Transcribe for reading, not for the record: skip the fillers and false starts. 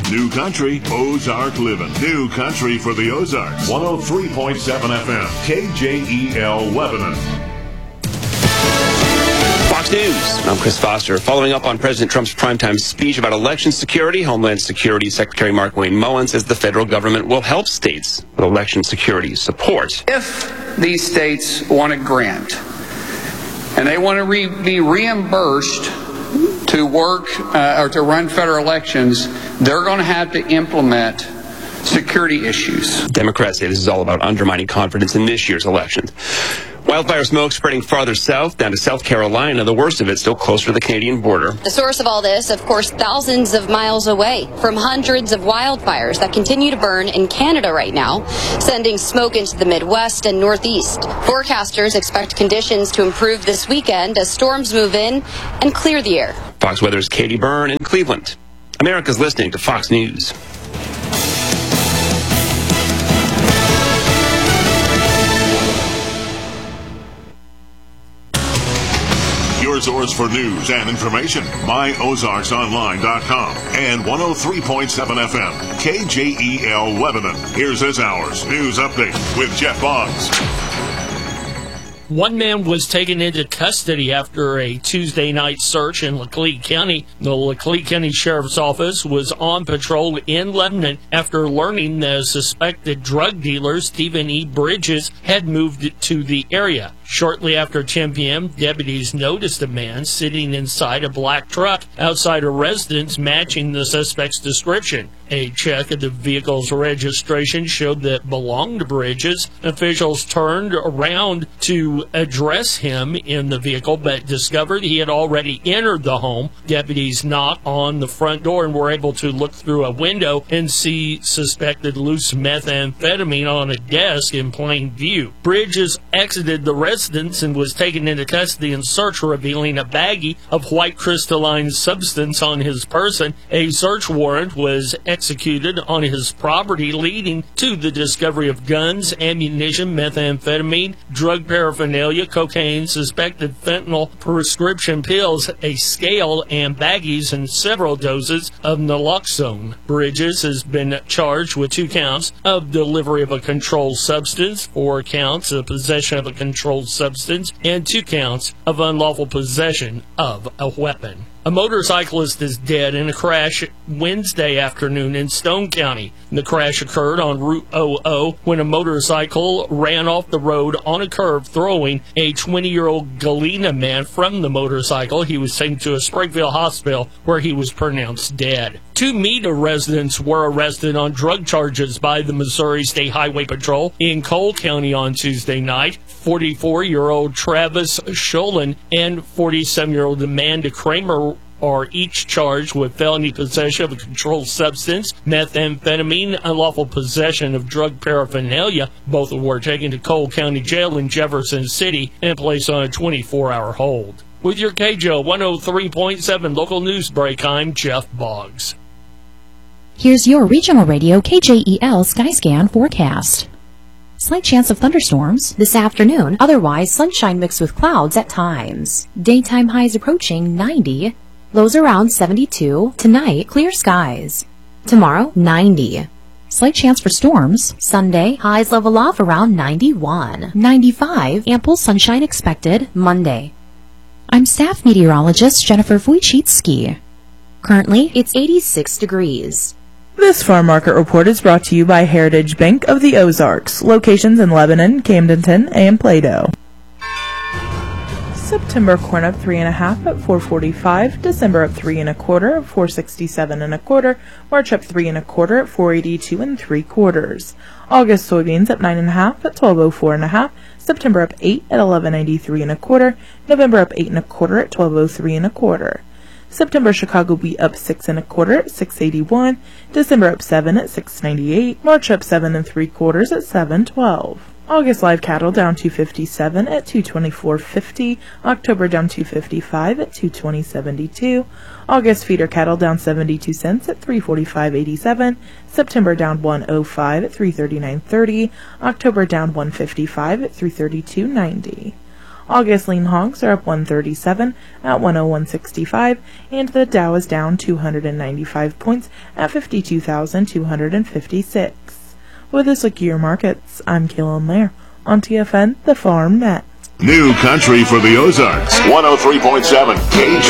New country, Ozark living. New country for the Ozarks. 103.7 FM, KJEL Lebanon. Fox News. I'm Chris Foster. Following up on President Trump's primetime speech about election security, Homeland Security Secretary Markwayne Mullin says the federal government will help states with election security support. If these states want a grant and they want to be reimbursed to work or to run federal elections, they're going to have to implement security issues. Democrats say this is all about undermining confidence in this year's elections. Wildfire smoke spreading farther south, down to South Carolina. The worst of it still closer to the Canadian border. The source of all this, of course, thousands of miles away from hundreds of wildfires that continue to burn in Canada right now, sending smoke into the Midwest and Northeast. Forecasters expect conditions to improve this weekend as storms move in and clear the air. Fox Weather's Katie Byrne in Cleveland. America's listening to Fox News. Your source for news and information, myozarksonline.com and 103.7 FM, KJEL Lebanon. Here's this hour's news update with Jeff Boggs. One man was taken into custody after a Tuesday night search in Laclede County. The Laclede County Sheriff's Office was on patrol in Lebanon after learning that a suspected drug dealer, Stephen E. Bridges, had moved to the area. Shortly after 10 p.m., deputies noticed a man sitting inside a black truck outside a residence matching the suspect's description. A check of the vehicle's registration showed that it belonged to Bridges. Officials turned around to address him in the vehicle, but discovered he had already entered the home. Deputies knocked on the front door and were able to look through a window and see suspected loose methamphetamine on a desk in plain view. Bridges exited the residence and was taken into custody and search, revealing a baggie of white crystalline substance on his person. A search warrant was executed on his property, leading to the discovery of guns, ammunition, methamphetamine, drug paraphernalia, cocaine, suspected fentanyl, prescription pills, a scale, and baggies and several doses of naloxone. Bridges has been charged with 2 counts of delivery of a controlled substance, 4 counts of possession of a controlled substance, and 2 counts of unlawful possession of a weapon. A motorcyclist is dead in a crash Wednesday afternoon in Stone County. The crash occurred on Route 00 when a motorcycle ran off the road on a curve, throwing a 20-year-old Galena man from the motorcycle. He was taken to a Springfield hospital where he was pronounced dead. 2 Meta residents were arrested on drug charges by the Missouri State Highway Patrol in Cole County on Tuesday night. 44-year-old Travis Sholin and 47-year-old Amanda Kramer are each charged with felony possession of a controlled substance, methamphetamine, unlawful possession of drug paraphernalia. Both were taken to Cole County Jail in Jefferson City and placed on a 24-hour hold. With your KJO 103.7 local news break, I'm Jeff Boggs. Here's your regional radio KJEL Skyscan forecast. Slight chance of thunderstorms this afternoon, otherwise sunshine mixed with clouds at times. Daytime highs approaching 90, lows around 72. Tonight, clear skies. Tomorrow, 90. Slight chance for storms. Sunday, highs level off around 91. 95, ample sunshine expected Monday. I'm staff meteorologist Jennifer Wojcicki. Currently, it's 86 degrees. This farm market report is brought to you by Heritage Bank of the Ozarks, locations in Lebanon, Camdenton, and Plato. September corn up 3 1/2 at $4.45. December up 3 1/4 at $4.67 1/4. March up 3 1/4 at $4.82 3/4. August soybeans up 9 1/2 at $12.04 1/2. September up 8 at $11.93 1/4. November up 8 1/4 at $12.03 1/4. September Chicago wheat up 6 1/4 at $6.81. December up 7 at $6.98. March up 7 3/4 at $7.12. August live cattle down $2.57 at $224.50. October down $2.55 at $220.72. August feeder cattle down 72 cents at $345.87. September down $1.05 at $339.30. October down $1.55 at $332.90. August lean hogs are up 137 at 101.65, and the Dow is down 295 points at 52,256. With this look at your markets, I'm Kaylin Lair on TFN, the Farm Net. New country for the Ozarks. 103.7 KJ.